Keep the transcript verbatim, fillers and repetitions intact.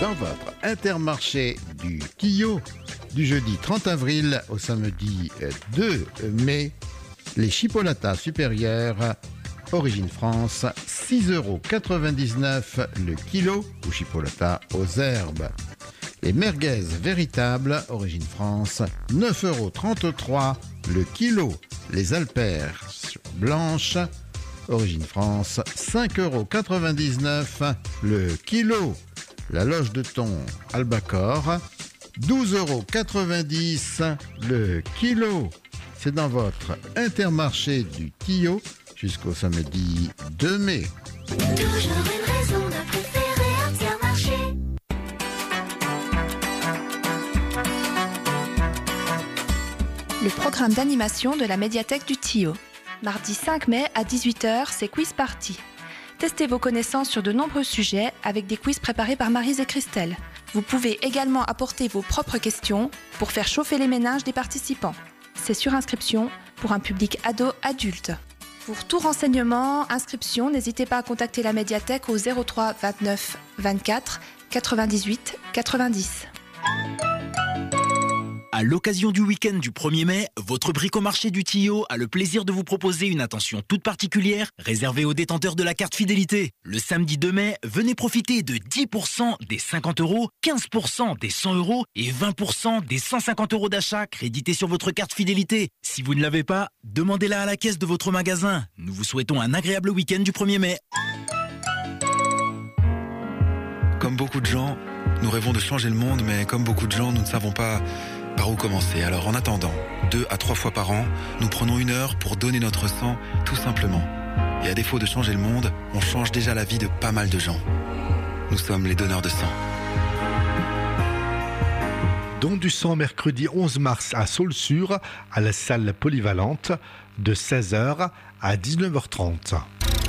Dans votre Intermarché du Tillot, du jeudi trente avril au samedi deux mai, les chipolatas supérieurs, origine France, six euros quatre-vingt-dix-neuf le kilo ou chipolata aux herbes. Les merguez véritables, origine France, neuf euros trente-trois le kilo. Les alpères blanches, origine France, cinq euros quatre-vingt-dix-neuf le kilo. La loge de thon albacore, douze euros quatre-vingt-dix le kilo. C'est dans votre Intermarché du Tillot jusqu'au samedi deux mai. Toujours une raison de préférer Intermarché. Le programme d'animation de la médiathèque du Tillot. Mardi cinq mai à dix-huit heures, c'est Quiz Party. Testez vos connaissances sur de nombreux sujets avec des quiz préparés par Maryse et Christelle. Vous pouvez également apporter vos propres questions pour faire chauffer les méninges des participants. C'est sur inscription pour un public ado-adulte. Pour tout renseignement, inscription, n'hésitez pas à contacter la médiathèque au zéro trois vingt-neuf vingt-quatre quatre-vingt-dix-huit quatre-vingt-dix. À l'occasion du week-end du premier mai, votre bricomarché du Tillot a le plaisir de vous proposer une attention toute particulière réservée aux détenteurs de la carte fidélité. Le samedi deux mai, venez profiter de dix pour cent des cinquante euros, quinze pour cent des cent euros et vingt pour cent des cent cinquante euros d'achat crédités sur votre carte fidélité. Si vous ne l'avez pas, demandez-la à la caisse de votre magasin. Nous vous souhaitons un agréable week-end du premier mai. Comme beaucoup de gens, nous rêvons de changer le monde, mais comme beaucoup de gens, nous ne savons pas par où commencer. Alors en attendant, deux à trois fois par an, nous prenons une heure pour donner notre sang, tout simplement. Et à défaut de changer le monde, on change déjà la vie de pas mal de gens. Nous sommes les donneurs de sang. Don du sang mercredi onze mars à Saulsure, à la salle polyvalente, de seize heures à dix-neuf heures trente.